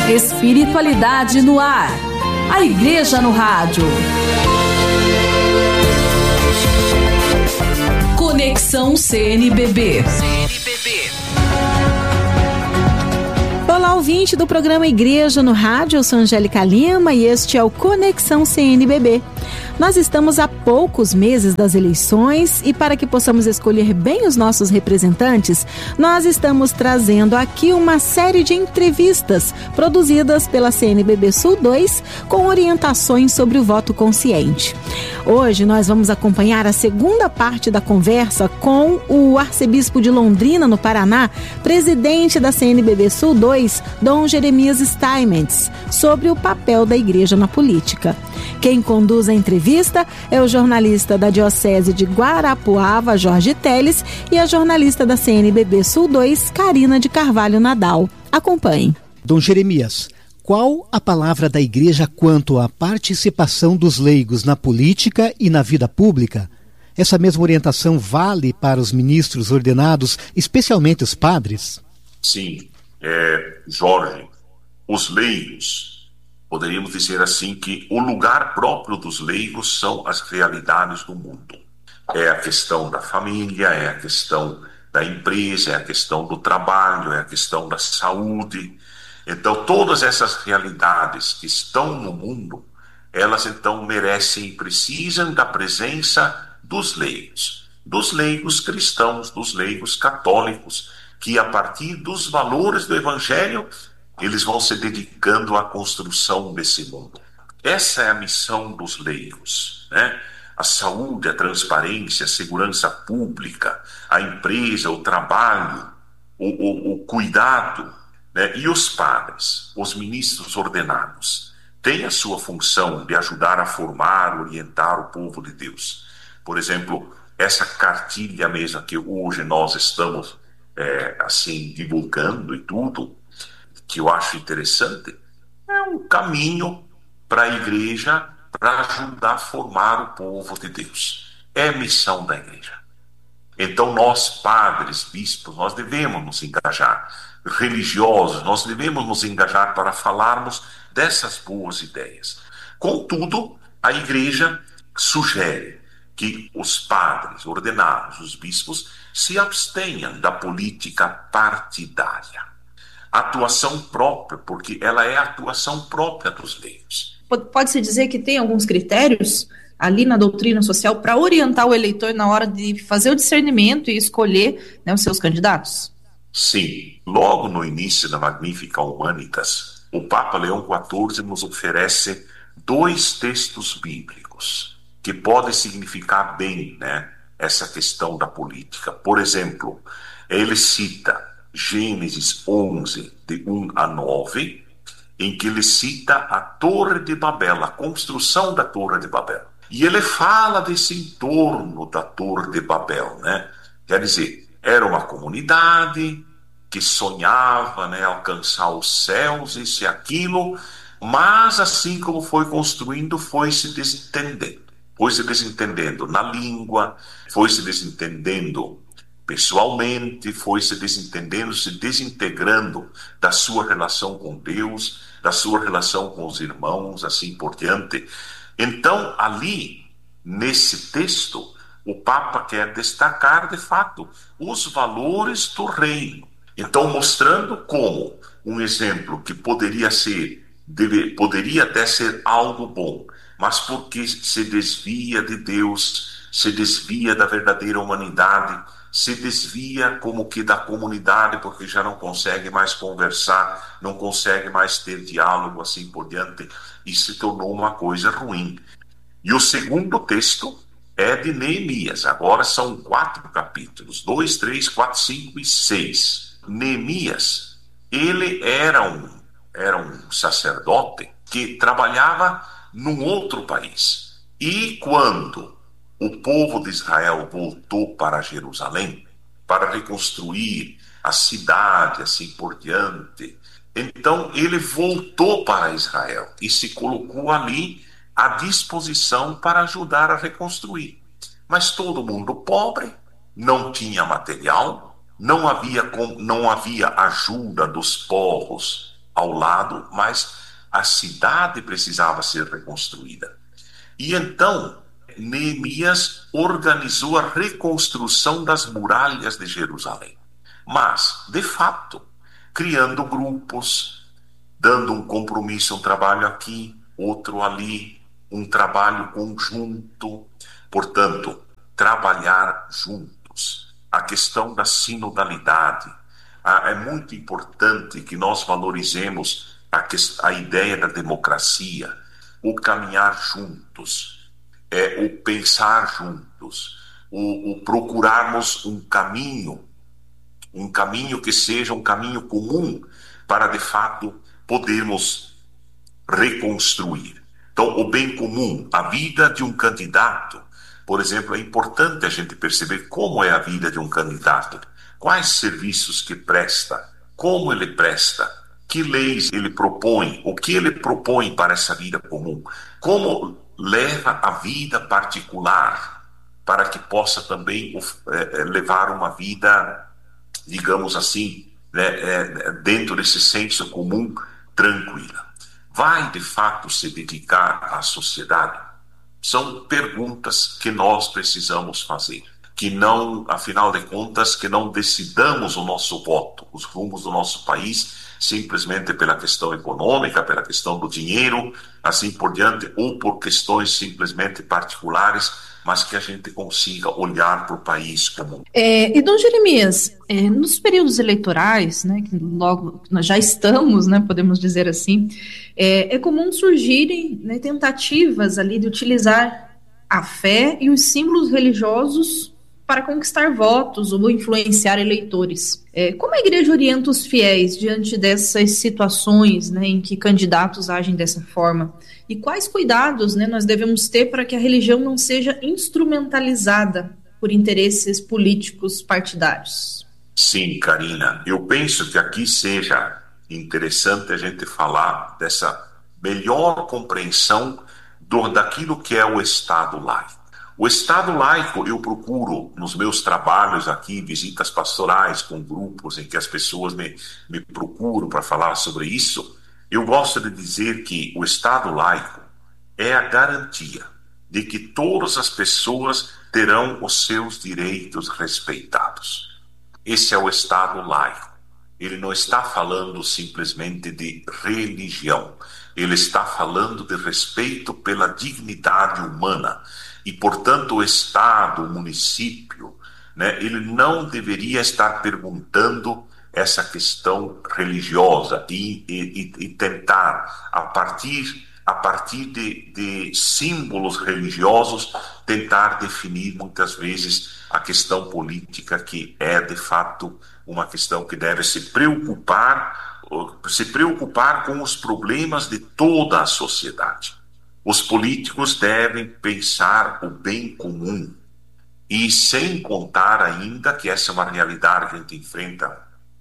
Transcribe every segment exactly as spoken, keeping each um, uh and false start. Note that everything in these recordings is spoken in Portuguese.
Espiritualidade no ar. A Igreja no Rádio. Conexão C N B B. C N B B. Olá, ouvinte do programa Igreja no Rádio, eu sou Angélica Lima e este é o Conexão C N B B. Nós estamos a poucos meses das eleições e para que possamos escolher bem os nossos representantes, nós estamos trazendo aqui uma série de entrevistas produzidas pela C N B B Sul dois com orientações sobre o voto consciente. Hoje nós vamos acompanhar a segunda parte da conversa com o arcebispo de Londrina, no Paraná, presidente da C N B B Sul dois, Dom Jeremias Steinmetz, sobre o papel da igreja na política. Quem conduz a entrevista é o jornalista da Diocese de Guarapuava, Jorge Teles, e a jornalista da C N B B Sul dois, Carina de Carvalho Nadal. Acompanhe. Dom Jeremias, qual a palavra da igreja quanto à participação dos leigos na política e na vida pública? Essa mesma orientação vale para os ministros ordenados, especialmente os padres? Sim, é, Jorge, os leigos, poderíamos dizer assim que o lugar próprio dos leigos são as realidades do mundo. É a questão da família, é a questão da empresa, é a questão do trabalho, é a questão da saúde. Então, todas essas realidades que estão no mundo, elas então merecem e precisam da presença dos leigos. Dos leigos cristãos, dos leigos católicos, que a partir dos valores do Evangelho, eles vão se dedicando à construção desse mundo. Essa é a missão dos leigos, né? A saúde, a transparência, a segurança pública, a empresa, o trabalho, o, o, o cuidado, né? E os padres, os ministros ordenados, têm a sua função de ajudar a formar, orientar o povo de Deus. Por exemplo, essa cartilha mesmo que hoje nós estamos é, assim divulgando e tudo, que eu acho interessante, é um caminho para a igreja para ajudar a formar o povo de Deus. É missão da igreja. Então nós, padres, bispos, nós devemos nos engajar. Religiosos, nós devemos nos engajar para falarmos dessas boas ideias. Contudo, a igreja sugere que os padres ordenados, os bispos, se abstenham da política partidária. Atuação própria, porque ela é a atuação própria dos leigos. Pode-se dizer que tem alguns critérios ali na doutrina social para orientar o eleitor na hora de fazer o discernimento e escolher, né, os seus candidatos? Sim. Logo no início da Magnificat Humanitas, o Papa Leão quatorze nos oferece dois textos bíblicos que podem significar bem, né, essa questão da política. Por exemplo, ele cita Gênesis onze, de um a nove, em que ele cita a Torre de Babel, a construção da Torre de Babel. E ele fala desse entorno da Torre de Babel, né? Quer dizer, era uma comunidade que sonhava, né, alcançar os céus, isso e aquilo, mas assim como foi construindo, foi se desentendendo. Foi se desentendendo na língua, foi se desentendendo pessoalmente, foi se desentendendo, se desintegrando da sua relação com Deus, da sua relação com os irmãos, assim por diante. Então, ali, nesse texto, o Papa quer destacar, de fato, os valores do reino. Então, mostrando como um exemplo que poderia ser, deve, poderia até ser algo bom, mas porque se desvia de Deus, se desvia da verdadeira humanidade, se desvia como que da comunidade, porque já não consegue mais conversar, não consegue mais ter diálogo, assim por diante, e se tornou uma coisa ruim. E o segundo texto é de Neemias. Agora são quatro capítulos, dois, três, quatro, cinco e seis. Neemias, ele era um, era um sacerdote que trabalhava num outro país. E quando o povo de Israel voltou para Jerusalém para reconstruir a cidade, assim por diante, então ele voltou para Israel e se colocou ali à disposição para ajudar a reconstruir. Mas todo mundo pobre, não tinha material, não havia, não havia ajuda dos povos ao lado, mas a cidade precisava ser reconstruída. E então, Neemias organizou a reconstrução das muralhas de Jerusalém. Mas, de fato, criando grupos, dando um compromisso, um trabalho aqui, outro ali, um trabalho conjunto. Portanto, trabalhar juntos. A questão da sinodalidade. É muito importante que nós valorizemos a, que, a ideia da democracia, o caminhar juntos, é, o pensar juntos, o, o procurarmos um caminho, um caminho que seja um caminho comum para, de fato, podermos reconstruir. Então, o bem comum, a vida de um candidato, por exemplo, é importante a gente perceber como é a vida de um candidato, quais serviços que presta, como ele presta, que leis ele propõe, o que ele propõe para essa vida comum, como leva a vida particular, para que possa também é, levar uma vida, digamos assim, né, é, dentro desse senso comum, tranquila. Vai de fato se dedicar à sociedade? São perguntas que nós precisamos fazer. Que não, afinal de contas, que não decidamos o nosso voto, os rumos do nosso país, simplesmente pela questão econômica, pela questão do dinheiro, assim por diante, ou por questões simplesmente particulares, mas que a gente consiga olhar para o país como... É, e, Dom Jeremias, é, nos períodos eleitorais, né, que logo nós já estamos, né, podemos dizer assim, é, é comum surgirem, né, tentativas ali de utilizar a fé e os símbolos religiosos para conquistar votos ou influenciar eleitores. É, como a igreja orienta os fiéis diante dessas situações, né, em que candidatos agem dessa forma? E quais cuidados, né, nós devemos ter para que a religião não seja instrumentalizada por interesses políticos partidários? Sim, Karina, eu penso que aqui seja interessante a gente falar dessa melhor compreensão do, daquilo que é o Estado laico. O Estado laico, eu procuro, nos meus trabalhos aqui, visitas pastorais com grupos em que as pessoas me, me procuram para falar sobre isso, eu gosto de dizer que o Estado laico é a garantia de que todas as pessoas terão os seus direitos respeitados. Esse é o Estado laico. Ele não está falando simplesmente de religião, ele está falando de respeito pela dignidade humana. E, portanto, o Estado, o município, né, ele não deveria estar perguntando essa questão religiosa e, e, e tentar, a partir, a partir de, de símbolos religiosos, tentar definir muitas vezes a questão política, que é, de fato, uma questão que deve se preocupar, se preocupar com os problemas de toda a sociedade. Os políticos devem pensar o bem comum, e sem contar ainda que essa é uma realidade que a gente enfrenta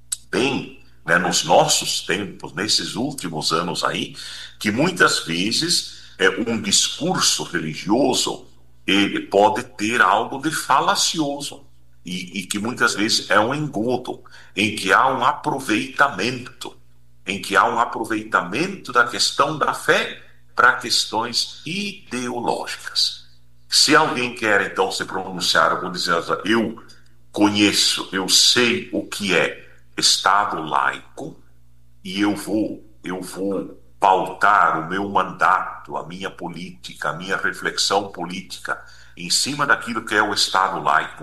bem, né, nos nossos tempos, nesses últimos anos aí, que muitas vezes é, um discurso religioso ele pode ter algo de falacioso, e, e que muitas vezes é um engodo, em que há um aproveitamento, em que há um aproveitamento da questão da fé para questões ideológicas. Se alguém quer então se pronunciar, eu vou dizer, eu conheço, eu sei o que é Estado laico, e eu vou, eu vou pautar o meu mandato, a minha política, a minha reflexão política em cima daquilo que é o Estado laico,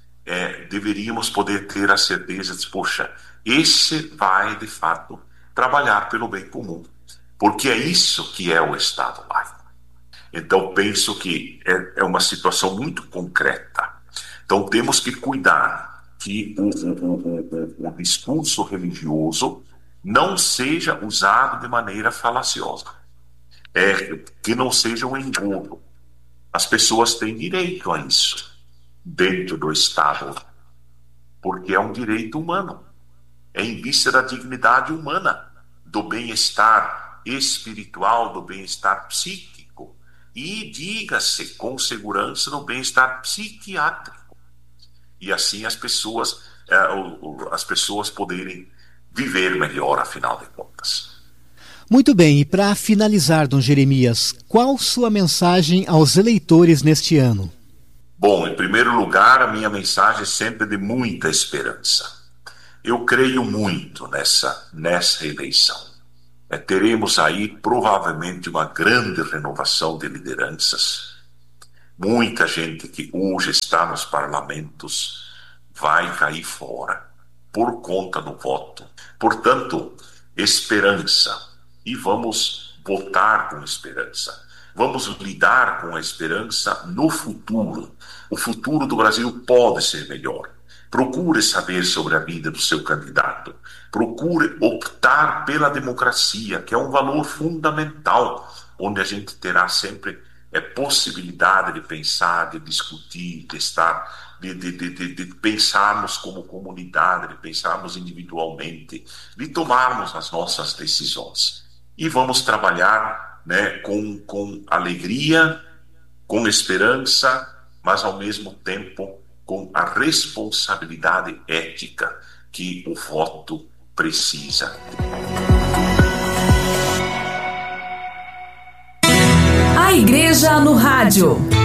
é, deveríamos poder ter a certeza de, poxa, esse vai de fato trabalhar pelo bem comum. Porque é isso que é o Estado laico. Então, penso que é, é uma situação muito concreta. Então, temos que cuidar que o, o, o, o discurso religioso não seja usado de maneira falaciosa. É, que não seja um engodo. As pessoas têm direito a isso dentro do Estado, porque é um direito humano. É em vista da dignidade humana, do bem-estar espiritual, do bem-estar psíquico e, diga-se com segurança, do bem-estar psiquiátrico. E assim as pessoas, é, o, o, as pessoas poderem viver melhor, afinal de contas. Muito bem, e para finalizar, Dom Jeremias, qual sua mensagem aos eleitores neste ano? Bom, em primeiro lugar, a minha mensagem é sempre de muita esperança. Eu creio muito nessa, nessa eleição. É, teremos aí provavelmente uma grande renovação de lideranças. Muita gente que hoje está nos parlamentos vai cair fora por conta do voto. Portanto, esperança. E vamos votar com esperança. Vamos lidar com a esperança no futuro. O futuro do Brasil pode ser melhor. Procure saber sobre a vida do seu candidato. Procure optar pela democracia, que é um valor fundamental, onde a gente terá sempre é, possibilidade de pensar, de discutir, de estar, de, de, de, de pensarmos como comunidade, de pensarmos individualmente, de tomarmos as nossas decisões. E vamos trabalhar, né, com, com alegria, com esperança, mas ao mesmo tempo com a responsabilidade ética que o voto precisa. A Igreja no Rádio.